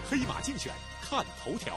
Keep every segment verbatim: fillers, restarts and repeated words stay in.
黑马竞选看头条。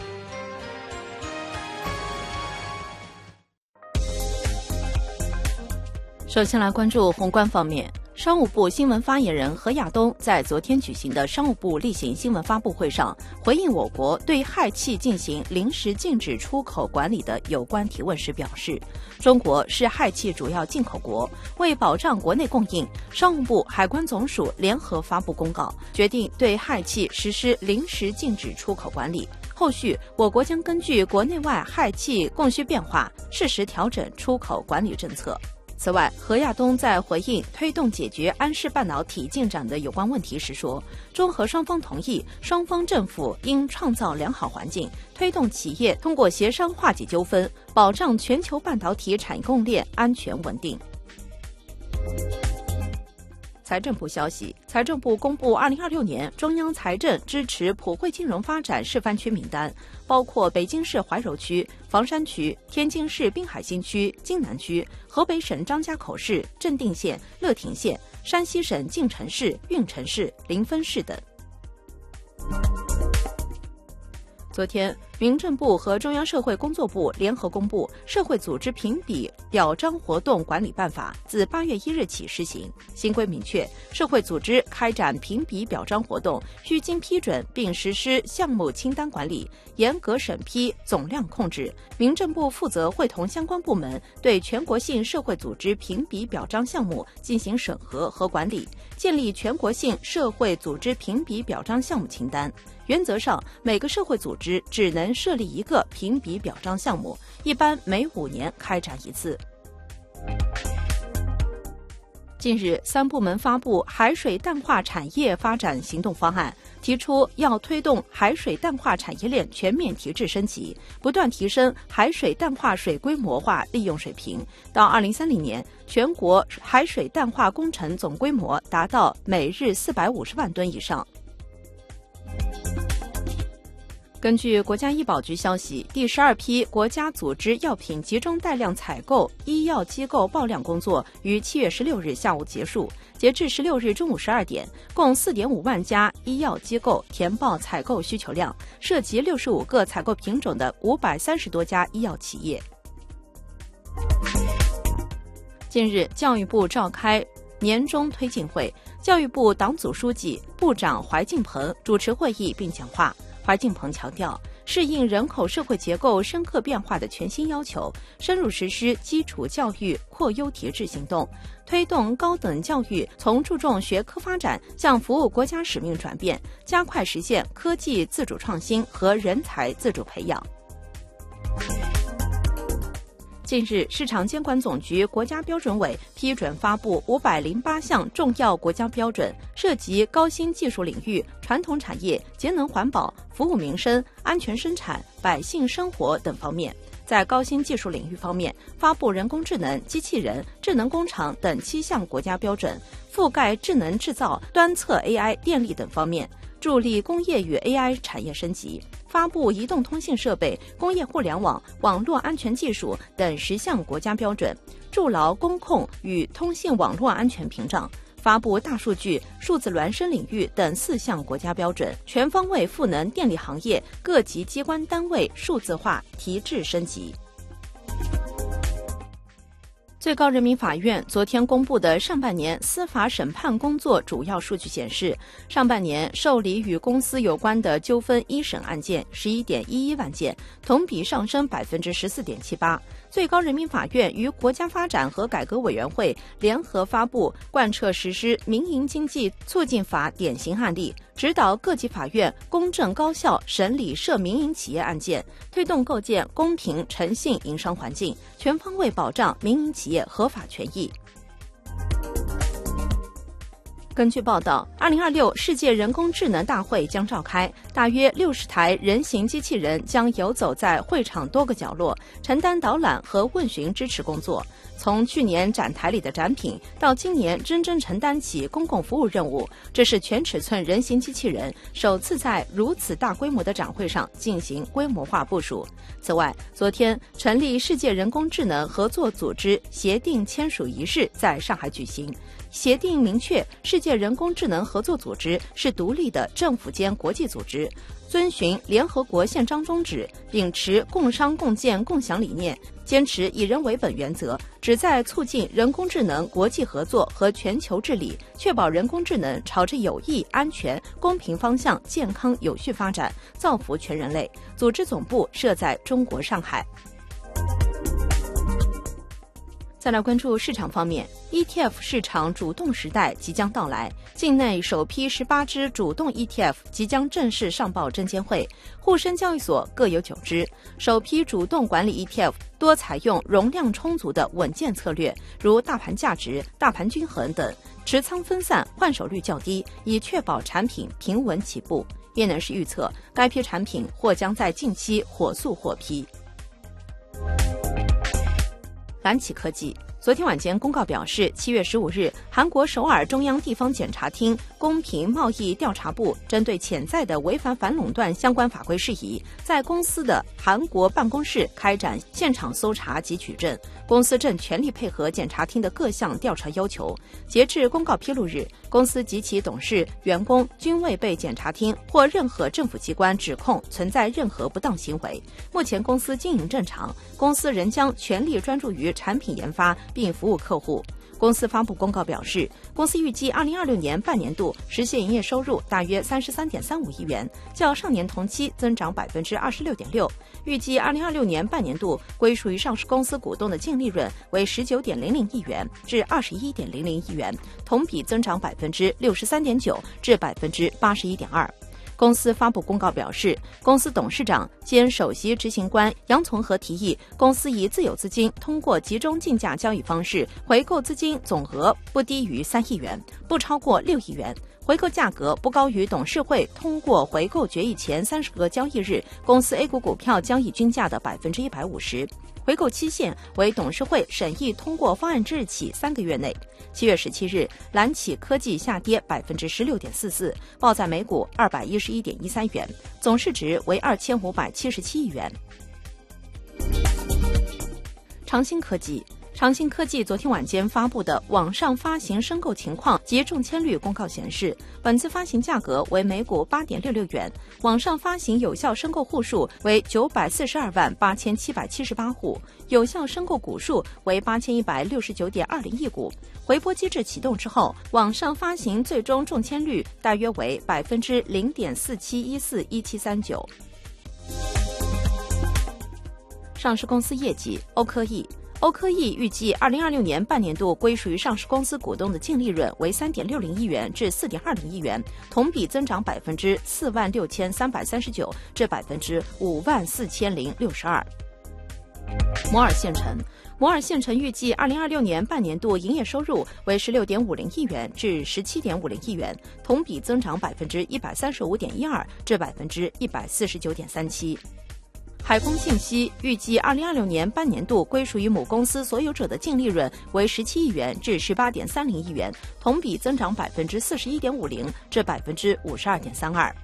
首先来关注宏观方面。商务部新闻发言人何亚东在昨天举行的商务部例行新闻发布会上，回应我国对氦气进行临时禁止出口管理的有关提问时表示，中国是氦气主要进口国，为保障国内供应，商务部、海关总署联合发布公告，决定对氦气实施临时禁止出口管理。后续，我国将根据国内外氦气供需变化，适时调整出口管理政策。此外，何亚东在回应推动解决安氏半导体进展的有关问题时说，中荷双方同意，双方政府应创造良好环境，推动企业通过协商化解纠纷，保障全球半导体产业供应链安全稳定。财政部消息，财政部公布二零二六年中央财政支持普惠金融发展示范区名单，包括北京市怀柔区、房山区、天津市滨海新区、津南区、河北省张家口市、镇定县、乐亭县、山西省晋城市、运城市、临汾市等。昨天，民政部和中央社会工作部联合公布《社会组织评比表彰活动管理办法》，自八月一日起施行。新规明确，社会组织开展评比表彰活动，需经批准并实施项目清单管理，严格审批、总量控制。民政部负责会同相关部门对全国性社会组织评比表彰项目进行审核和管理，建立全国性社会组织评比表彰项目清单。原则上，每个社会组织只能设立一个评比表彰项目，一般每五年开展一次。近日，三部门发布海水淡化产业发展行动方案，提出要推动海水淡化产业链全面提质升级，不断提升海水淡化水规模化利用水平。到二零三零年，全国海水淡化工程总规模达到每日四百五十万吨以上。根据国家医保局消息，第十二批国家组织药品集中带量采购医药机构报量工作于七月十六日下午结束。截至十六日中午十二点，共四点五万家医药机构填报采购需求量，涉及六十五个采购品种的五百三十多家医药企业。近日，教育部召开年终推进会，教育部党组书记、部长怀进鹏主持会议并讲话。怀进鹏强调，适应人口社会结构深刻变化的全新要求，深入实施基础教育扩优提质行动，推动高等教育从注重学科发展向服务国家使命转变，加快实现科技自主创新和人才自主培养。近日，市场监管总局国家标准委批准发布五百零八项重要国家标准，涉及高新技术领域、传统产业、节能环保、服务民生、安全生产、百姓生活等方面。在高新技术领域方面，发布人工智能、机器人、智能工厂等七项国家标准，覆盖智能制造、端测 A I、电力等方面，助力工业与 A I 产业升级。发布移动通信设备、工业互联网、网络安全技术等十项国家标准，筑牢公控与通信网络安全屏障。发布大数据、数字孪生领域等四项国家标准，全方位赋能电力行业各级机关单位数字化提质升级。最高人民法院昨天公布的上半年司法审判工作主要数据显示，上半年受理与公司有关的纠纷一审案件十一点一一万件，同比上升百分之十四点七八。最高人民法院与国家发展和改革委员会联合发布贯彻实施民营经济促进法典型案例，指导各级法院公正高效审理涉民营企业案件，推动构建公平诚信营商环境，全方位保障民营企业合法权益。根据报道，二零二六世界人工智能大会将召开，大约六十台人形机器人将游走在会场多个角落，承担导览和问询支持工作。从去年展台里的展品到今年真正承担起公共服务任务，这是全尺寸人形机器人首次在如此大规模的展会上进行规模化部署。此外，昨天成立世界人工智能合作组织协定签署仪式在上海举行。 协定明确，世界人工智能合作组织是独立的政府间国际组织，遵循联合国宪章宗旨，秉持共商共建共享理念，坚持以人为本原则，旨在促进人工智能国际合作和全球治理，确保人工智能朝着有益、安全、公平方向健康有序发展，造福全人类。组织总部设在中国上海。再来关注市场方面 ，E T F 市场主动时代即将到来，境内首批十八只主动 E T F 即将正式上报证监会，沪深交易所各有九只。首批主动管理 E T F 多采用容量充足的稳健策略，如大盘价值、大盘均衡等，持仓分散，换手率较低，以确保产品平稳起步。业内人士预测，该批产品或将在近期火速获批。蓝启科技昨天晚间公告表示，七月十五日，韩国首尔中央地方检察厅公平贸易调查部针对潜在的违反反垄断相关法规事宜，在公司的韩国办公室开展现场搜查及取证。公司正全力配合检察厅的各项调查要求。截至公告披露日，公司及其董事、员工均未被检察厅或任何政府机关指控存在任何不当行为。目前公司经营正常，公司仍将全力专注于产品研发并服务客户。公司发布公告表示，公司预计二零二六年半年度实现营业收入大约三十三点三五亿元，较上年同期增长百分之二十六点六。预计二零二六年半年度归属于上市公司股东的净利润为十九点零零亿元至二十一点零零亿元，同比增长百分之六十三点九至百分之八十一点二。公司发布公告表示，公司董事长兼首席执行官杨从和提议，公司以自有资金通过集中竞价交易方式回购资金总额不低于三亿元，不超过六亿元，回购价格不高于董事会通过回购决议前三十个交易日公司 A 股股票交易均价的百分之一百五十。回购期限为董事会审议通过方案之日起三个月内。七月十七日，蓝启科技下跌百分之十六点四四，报在每股二百一十一点一三元，总市值为二千五百七十七亿元。长兴科技。长兴科技昨天晚间发布的网上发行申购情况及中签率公告显示，本次发行价格为每股八点六六元，网上发行有效申购户数为九百四十二万八千七百七十八户，有效申购股数为八千一百六十九点二零亿股。回拨机制启动之后，网上发行最终中签率大约为百分之零点四七一四一七三九。上市公司业绩，欧科易。欧科易预计二零二六年半年度归属于上市公司股东的净利润为三点六零亿元至四点二零亿元，同比增长百分之四万六千三百三十九至百分之五万四千零六十二。摩尔县城。摩尔县城预计二零二六年半年度营业收入为十六点五零亿元至十七点五零亿元，同比增长百分之一百三十五点一二至百分之一百四十九点三七。海丰信息预计二零二六年半年度归属于母公司所有者的净利润为十七亿元至十八点三零亿元，同比增长百分之四十一点五零至百分之五十二点三二。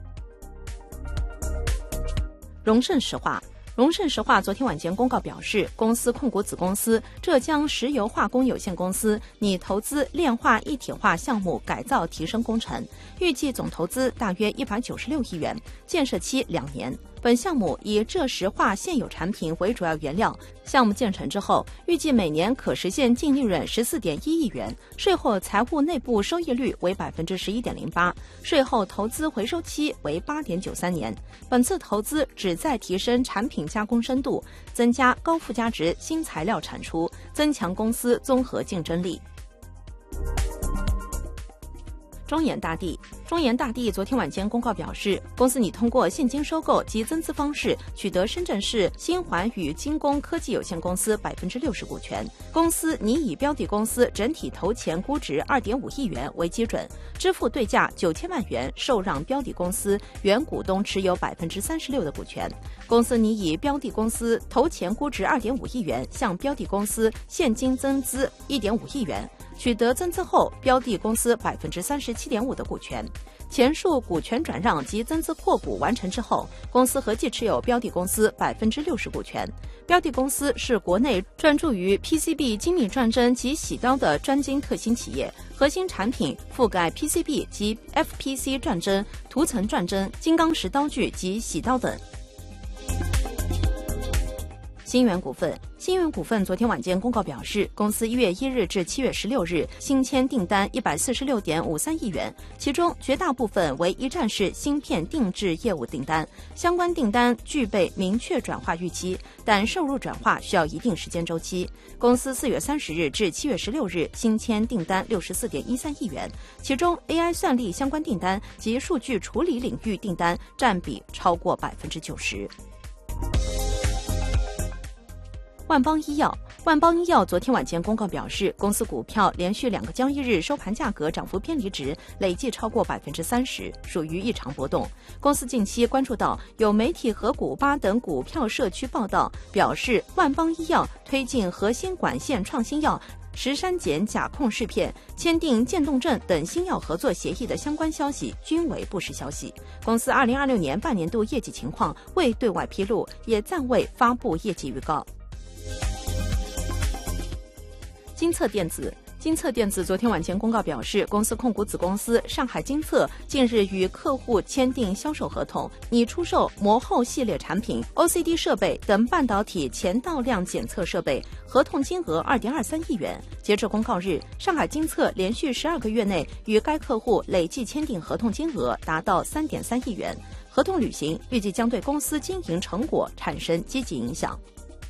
荣盛石化。荣盛石化昨天晚间公告表示，公司控股子公司浙江石油化工有限公司拟投资炼化一体化项目改造提升工程，预计总投资大约一百九十六亿元，建设期两年。本项目以浙石化现有产品为主要原料，项目建成之后，预计每年可实现净利润十四点一亿元，税后财务内部收益率为百分之十一点零八，税后投资回收期为八点九三年。本次投资旨在提升产品加工深度，增加高附加值新材料产出，增强公司综合竞争力。中研大地。中研大地昨天晚间公告表示，公司拟通过现金收购及增资方式取得深圳市新环宇精工科技有限公司百分之六十股权。公司拟以标的公司整体投前估值二点五亿元为基准，支付对价九千万元，受让标的公司原股东持有百分之三十六的股权。公司拟以标的公司投前估值二点五亿元，向标的公司现金增资一点五亿元。取得增资后，标的公司百分之三十七点五的股权。 前述股权转让及增资扩股完成之后，公司合计持有标的公司百分之六十股权。标的公司是国内专注于 P C B 精密转针及洗刀的专精特新企业，核心产品覆盖 P C B 及 F P C 转针、涂层转针、金刚石刀具及洗刀等。新源股份，新源股份昨天晚间公告表示，公司一月一日至七月十六日新签订单一百四十六点五三亿元，其中绝大部分为一站式芯片定制业务订单，相关订单具备明确转化预期，但收入转化需要一定时间周期。公司四月三十日至七月十六日新签订单六十四点一三亿元，其中 A I 算力相关订单及数据处理领域订单占比超过百分之九十。万邦医药，万邦医药昨天晚间公告表示，公司股票连续两个交易日收盘价格涨幅偏离值累计超过百分之三十，属于异常波动。公司近期关注到有媒体和股吧等股票社区报道，表示万邦医药推进核心管线创新药石山碱甲控试片、签订渐冻症等新药合作协议的相关消息均为不实消息。公司二零二六年半年度业绩情况未对外披露，也暂未发布业绩预告。金策电子，金策电子昨天晚间公告表示，公司控股子公司上海金策近日与客户签订销售合同，拟出售膜后系列产品、O C D 设备等半导体前倒量检测设备，合同金额二点二三亿元。截至公告日，上海金策连续十二个月内与该客户累计签订合同金额达到三点三亿元，合同履行预计将对公司经营成果产生积极影响。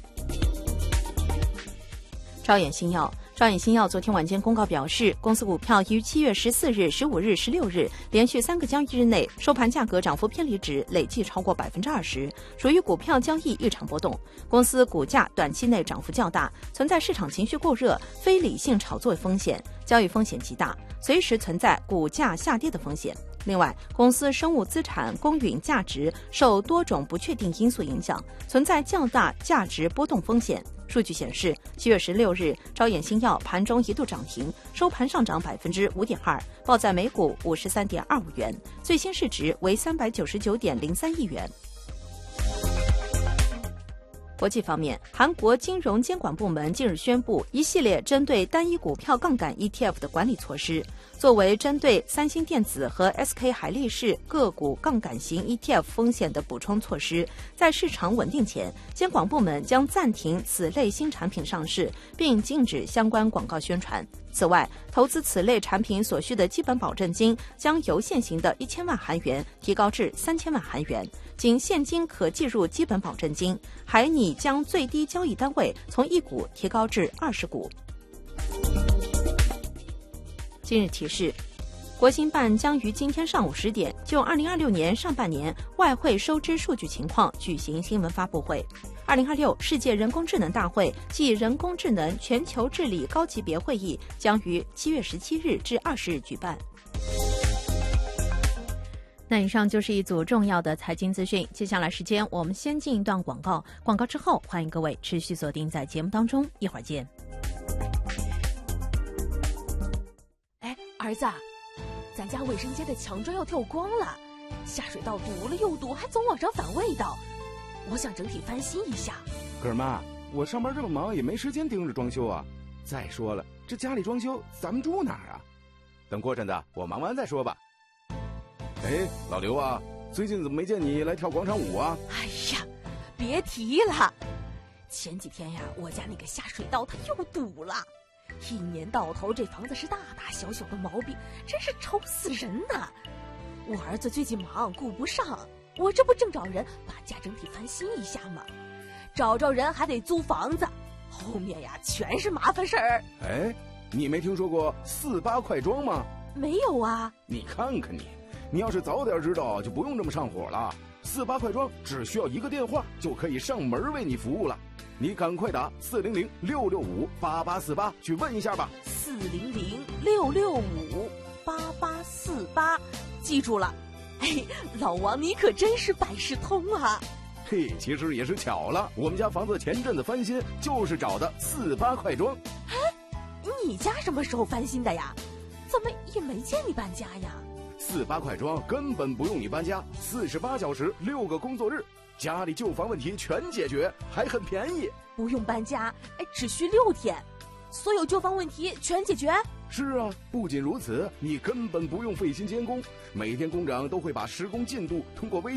招远新药，招远新药昨天晚间公告表示，公司股票于七月十四日、十五日、十六日连续三个交易日内收盘价格涨幅偏离值累计超过百分之二十，属于股票交易异常波动。公司股价短期内涨幅较大，存在市场情绪过热、非理性炒作风险，交易风险极大，随时存在股价下跌的风险。另外，公司生物资产公允价值受多种不确定因素影响，存在较大价值波动风险。数据显示，七月十六日，招远新药盘中一度涨停，收盘上涨百分之五点二，报在每股五十三点二五元，最新市值为三百九十九点零三亿元。国际方面，韩国金融监管部门近日宣布一系列针对单一股票杠杆 E T F 的管理措施。作为针对三星电子和 S K 海力士个股杠杆型 E T F 风险的补充措施，在市场稳定前，监管部门将暂停此类新产品上市，并禁止相关广告宣传。此外，投资此类产品所需的基本保证金将由现行的一千万韩元提高至三千万韩元，仅现金可计入基本保证金，还拟将最低交易单位从一股提高至二十股。今日提示，国新办将于今天上午十点就二零二六年上半年外汇收支数据情况举行新闻发布会。二零二六世界人工智能大会暨人工智能全球治理高级别会议将于七月十七日至二十日举办。那以上就是一组重要的财经资讯，接下来时间我们先进一段广告，广告之后欢迎各位持续锁定在节目当中，一会儿见。 哎，儿子，咱家卫生间的墙砖要跳光了，下水道堵了又堵，还总往上反味道，我想整体翻新一下。 可是妈，我上班这么忙，也没时间盯着装修啊。再说了，这家里装修，咱们住哪儿啊？等过阵子我忙完再说吧。哎，老刘啊，最近怎么没见你来跳广场舞啊？ 哎呀，别提了，前几天呀，我家那个下水道它又堵了，一年到头这房子是大大小小的毛病，真是愁死人呐。我儿子最近忙顾不上，我这不正找人把家整体翻新一下吗？找着人还得租房子，后面呀全是麻烦事儿。 哎，你没听说过四八快装吗？ 没有啊。 你看看你，你要是早点知道，就不用这么上火了。四八快装只需要一个电话就可以上门为你服务了，你赶快打四零零六六五八八四八去问一下吧。 四零零六六五八八四八，记住了。哎，老王你可真是百事通啊。 嘿，其实也是巧了，我们家房子前阵子翻新，就是找的四八快装。 哎，你家什么时候翻新的呀？怎么也没见你搬家呀？ 四八快装根本不用你搬家，四十八小时六个工作日，家里旧房问题全解决，还很便宜。 不用搬家，哎，只需六天，所有旧房问题全解决。 是啊，不仅如此，你根本不用费心监工，每天工长都会把施工进度通过微